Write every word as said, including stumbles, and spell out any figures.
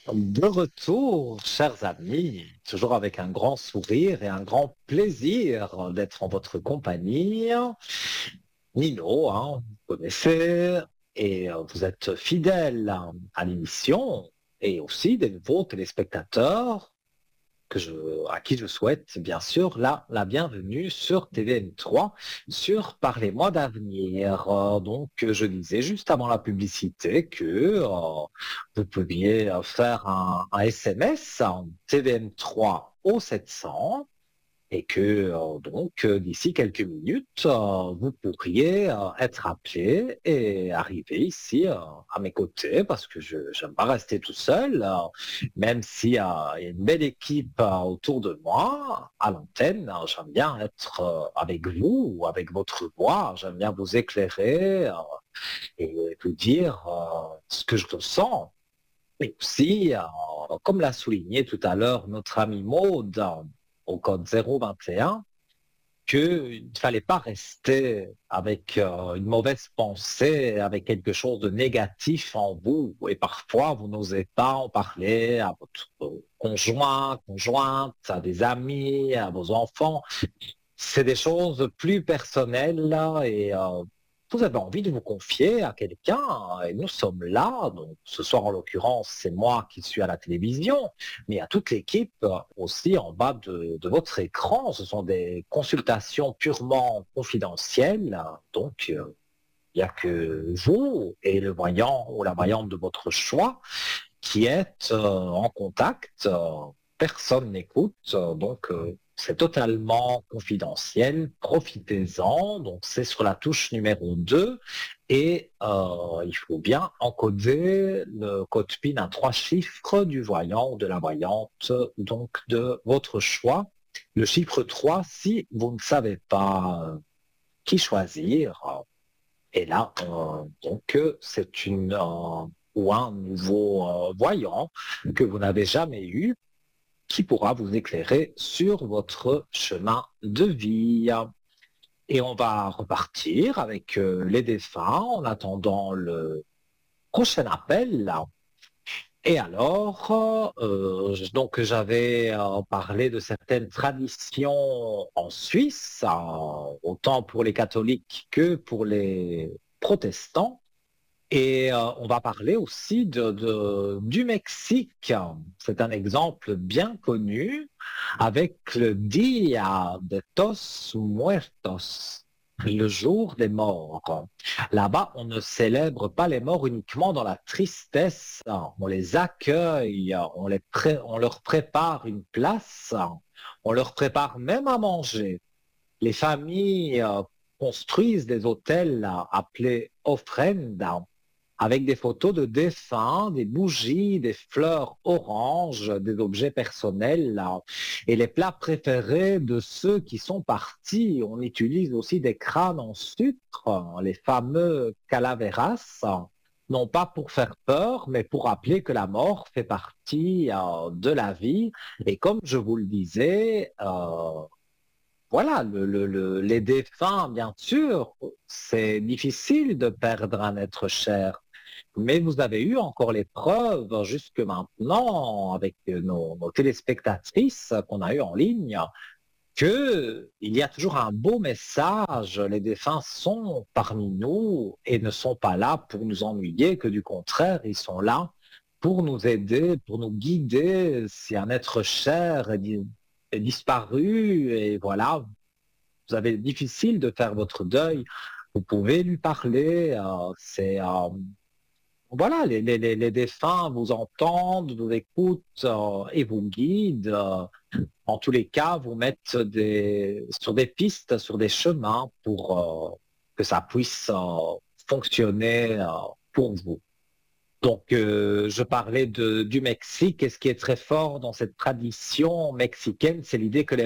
De retour, chers amis, toujours avec un grand sourire et un grand plaisir d'être en votre compagnie. Nino, hein, vous connaissez, et euh, vous êtes fidèle à, à l'émission, et aussi des nouveaux téléspectateurs que je, à qui je souhaite bien sûr la, la bienvenue sur T V N trois, sur Parlez-moi d'avenir. Euh, donc, je disais juste avant la publicité que euh, vous pouviez euh, faire un, un S M S T V N trois au sept cents et que euh, donc euh, d'ici quelques minutes, euh, vous pourriez euh, être appelé et arriver ici euh, à mes côtés parce que je n'aime pas rester tout seul, euh, même s'il y a une belle équipe euh, autour de moi à l'antenne. euh, J'aime bien être euh, avec vous ou avec votre voix. J'aime bien vous éclairer euh, et vous dire euh, ce que je ressens. Et aussi, euh, comme l'a souligné tout à l'heure notre ami Maud, euh, au code zéro vingt et un, qu'il ne fallait pas rester avec euh, une mauvaise pensée, avec quelque chose de négatif en vous. Et parfois, vous n'osez pas en parler à votre conjoint, conjointe, à des amis, à vos enfants. C'est des choses plus personnelles là, et euh, vous avez envie de vous confier à quelqu'un et nous sommes là. Donc, ce soir, en l'occurrence, c'est moi qui suis à la télévision, mais il y a toute l'équipe euh, aussi en bas de, de votre écran. Ce sont des consultations purement confidentielles. Donc, euh, il n'y a que vous et le voyant ou la voyante de votre choix qui êtes euh, en contact. Euh, personne n'écoute, euh, donc euh, c'est totalement confidentiel. Profitez-en. Donc c'est sur la touche numéro deux et euh, il faut bien encoder le code PIN à trois chiffres du voyant ou de la voyante, donc de votre choix. Le chiffre trois si vous ne savez pas euh, qui choisir. Et là, euh, donc, euh, c'est une euh, ou un nouveau euh, voyant que vous n'avez jamais eu qui pourra vous éclairer sur votre chemin de vie. Et on va repartir avec euh, les défunts en attendant le prochain appel. Et alors, euh, donc j'avais euh, parlé de certaines traditions en Suisse, euh, autant pour les catholiques que pour les protestants. Et euh, on va parler aussi de, de- du Mexique. C'est un exemple bien connu avec le Dia de Los Muertos, le jour des morts. Là-bas, on ne célèbre pas les morts uniquement dans la tristesse. On les accueille, on, les pré- on leur prépare une place, on leur prépare même à manger. Les familles euh, construisent des hôtels euh, appelés ofrendas avec des photos de défunts, des bougies, des fleurs oranges, des objets personnels là. Et les plats préférés de ceux qui sont partis. On utilise aussi des crânes en sucre, les fameux calaveras, non pas pour faire peur, mais pour rappeler que la mort fait partie euh, de la vie. Et comme je vous le disais, euh, voilà, le, le, le, les défunts, bien sûr, c'est difficile de perdre un être cher. Mais vous avez eu encore les preuves jusque maintenant avec nos, nos téléspectatrices qu'on a eues en ligne que il y a toujours un beau message. Les défunts sont parmi nous et ne sont pas là pour nous ennuyer, que du contraire, ils sont là pour nous aider, pour nous guider si un être cher est, di- est disparu et voilà, vous avez difficile de faire votre deuil. Vous pouvez lui parler, euh, c'est euh, voilà, les, les, les, les défunts vous entendent, vous écoutent euh, et vous guident. euh, en tous les cas, vous mettent des, sur des pistes, sur des chemins pour euh, que ça puisse euh, fonctionner euh, pour vous. Donc, euh, je parlais de, du Mexique et ce qui est très fort dans cette tradition mexicaine, c'est l'idée que les